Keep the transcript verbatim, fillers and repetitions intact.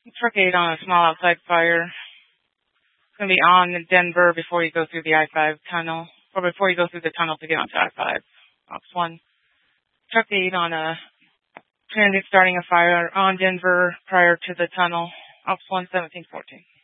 Truck eight on a small outside fire. It's going to be on in Denver before you go through the I five tunnel, or before you go through the tunnel to get onto I five. Ops one. Truck eight on a transit starting a fire on Denver prior to the tunnel. Ops one, seventeen fourteen.